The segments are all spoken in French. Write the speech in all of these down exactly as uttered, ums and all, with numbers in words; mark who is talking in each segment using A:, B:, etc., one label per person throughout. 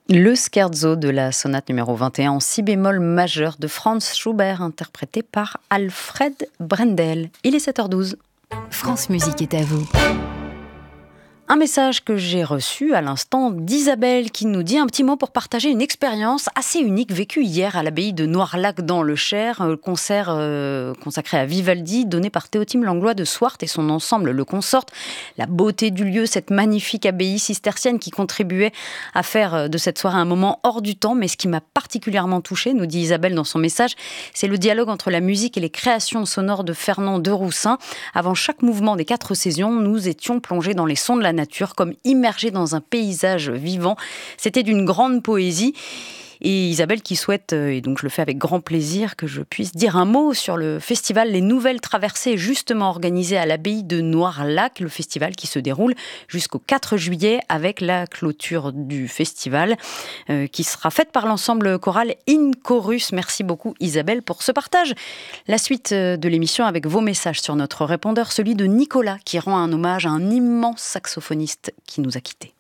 A: Le scherzo de la sonate numéro vingt et un en si bémol majeur de Franz Schubert, interprété par Alfred Brendel. Il est sept heures douze.
B: France Musique est à vous.
A: Un message que j'ai reçu à l'instant d'Isabelle qui nous dit un petit mot pour partager une expérience assez unique vécue hier à l'abbaye de Noirlac dans le Cher, le concert euh, consacré à Vivaldi donné par Théotime Langlois de Swart et son ensemble Le Consort. La beauté du lieu, cette magnifique abbaye cistercienne qui contribuait à faire de cette soirée un moment hors du temps, mais ce qui m'a particulièrement touchée, nous dit Isabelle dans son message, c'est le dialogue entre la musique et les créations sonores de Fernand de Roussin. Avant chaque mouvement des quatre saisons, nous étions plongés dans les sons de la nature, comme immergé dans un paysage vivant. C'était d'une grande poésie. Et Isabelle qui souhaite, et donc je le fais avec grand plaisir, que je puisse dire un mot sur le festival Les Nouvelles Traversées, justement organisé à l'abbaye de Noirlac, le festival qui se déroule jusqu'au quatre juillet avec la clôture du festival euh, qui sera faite par l'ensemble choral In Chorus. Merci beaucoup Isabelle pour ce partage. La suite de l'émission avec vos messages sur notre répondeur, celui de Nicolas qui rend un hommage à un immense saxophoniste qui nous a quittés.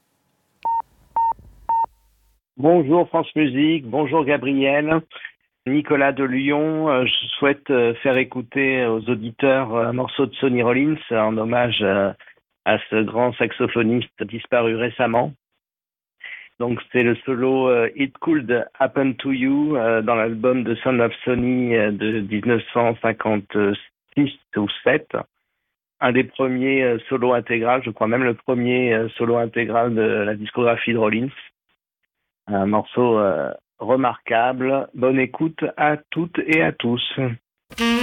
C: Bonjour France Musique, bonjour Gabriel, Nicolas de Lyon. Je souhaite faire écouter aux auditeurs un morceau de Sonny Rollins en hommage à ce grand saxophoniste disparu récemment. Donc c'est le solo It Could Happen to You dans l'album de Son of Sonny de dix-neuf cent cinquante-six ou sept. Un des premiers solos intégral, je crois même le premier solo intégral de la discographie de Rollins. Un morceau euh, remarquable. Bonne écoute à toutes et à tous.